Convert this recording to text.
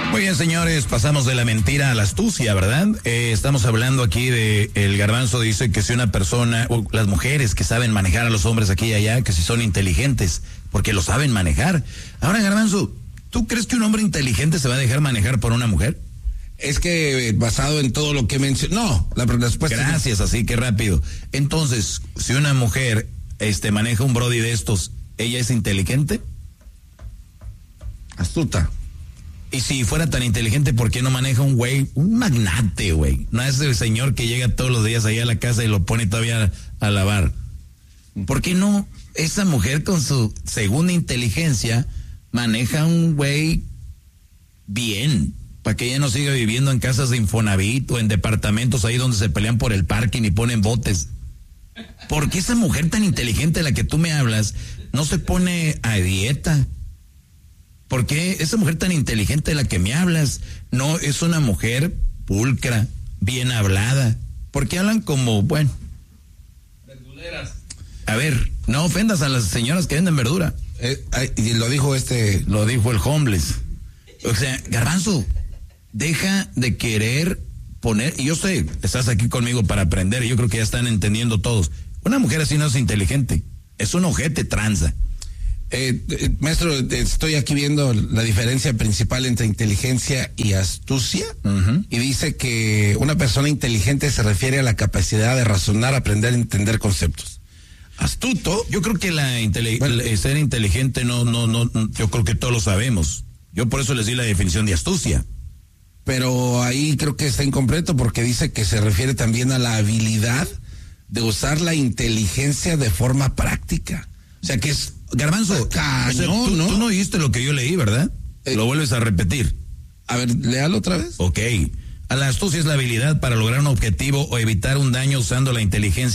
Muy bien, señores, pasamos de la mentira a la astucia, ¿verdad? Estamos hablando aquí de el Garbanzo dice que si una persona, o las mujeres que saben manejar a los hombres aquí y allá, que si son inteligentes, porque lo saben manejar. Ahora, Garbanzo, ¿tú crees que un hombre inteligente se va a dejar manejar por una mujer? Es que basado en todo lo que mencioné, no, la respuesta. Gracias, así que rápido. Entonces, si una mujer maneja un brody de estos, ¿ella es inteligente? Astuta. Y si fuera tan inteligente, ¿por qué no maneja un güey, un magnate, güey? No es el señor que llega todos los días ahí a la casa y lo pone todavía a lavar. ¿Por qué no esa mujer con su segunda inteligencia maneja un güey bien? Para que ella no siga viviendo en casas de Infonavit o en departamentos ahí donde se pelean por el parking y ponen botes. ¿Por qué esa mujer tan inteligente de la que tú me hablas no se pone a dieta? ¿Por qué esa mujer tan inteligente de la que me hablas no es una mujer pulcra, bien hablada? ¿Por qué hablan como, bueno? Verduleras. A ver, no ofendas a las señoras que venden verdura. Y lo dijo Lo dijo el homeless. O sea, Garbanzo, deja de querer poner, y yo sé, estás aquí conmigo para aprender, y yo creo que ya están entendiendo todos. Una mujer así no es inteligente, es un ojete tranza. Maestro, estoy aquí viendo la diferencia principal entre inteligencia y astucia, y dice que una persona inteligente se refiere a la capacidad de razonar, aprender, entender conceptos. Astuto, yo creo que ser inteligente no, yo creo que todos lo sabemos. Yo por eso les di la definición de astucia. Pero ahí creo que está incompleto porque dice que se refiere también a la habilidad de usar la inteligencia de forma práctica. O sea que es Garbanzo, cañón, tú no oíste lo que yo leí, ¿verdad? Lo vuelves a repetir. A ver, léalo otra vez. Ok. A la astucia es la habilidad para lograr un objetivo o evitar un daño usando la inteligencia